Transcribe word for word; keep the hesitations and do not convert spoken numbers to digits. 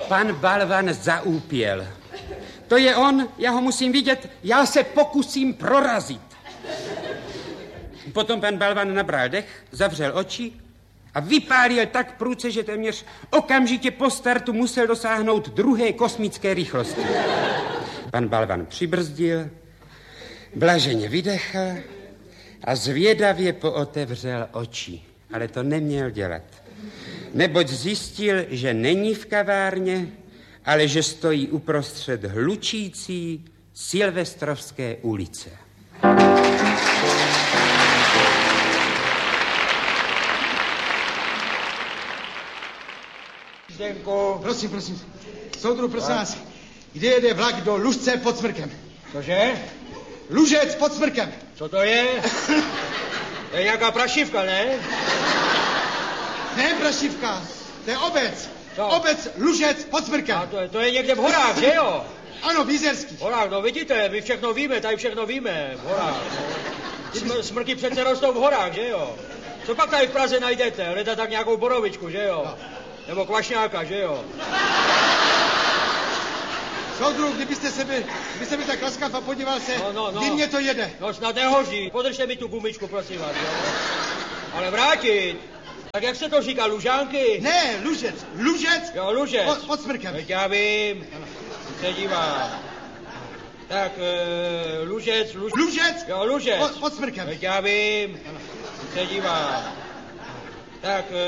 Pan Balvan zaúpěl. To je on, já ho musím vidět, já se pokusím prorazit. Potom pan Balvan nabral dech, zavřel oči a vypálil tak prudce, že téměř okamžitě po startu musel dosáhnout druhé kosmické rychlosti. Pan Balvan přibrzdil, blaženě vydechl a zvědavě pootevřel oči. Ale to neměl dělat, neboť zjistil, že není v kavárně, ale že stojí uprostřed hlučící Silvestrovské ulice. Zdenku. Prosím, prosím. Soudru, prosím vás, kde jede vlak do Lužce pod Smrkem? Cože? Lužec pod Smrkem. Co to je? To je nějaká prašivka, ne? Ne, prašivka, to je obec. Co? Obec Lužec pod Smrkem. A to je, to je někde v horách, že jo? Ano, v Jizerských. V horách, no vidíte, my všechno víme, tady všechno víme, v horách. No. Smr- smrky přece rostou v horách, že jo? Co pak tady v Praze najdete? Hleda tak nějakou borovičku, že jo? No. Nebo kvašňáka, že jo? Soudru, kdybyste se byl, kdybyste byl tak laskav a podíval se, No, no, no. kdy mě to jede. No snad nehoří. Podržte mi tu gumičku, prosím vás, jo? Ale vrátit. Tak jak se to říká, Lužánky? Ne, Lužec, Lužec Jo, Lužec. pod, pod Smrkem. Teď já vím. Se dívám. Tak, e, Lužec, Luž... Lužec Jo, Lužec. pod, pod Smrkem. Teď já vím. Se dívám. Tak, e,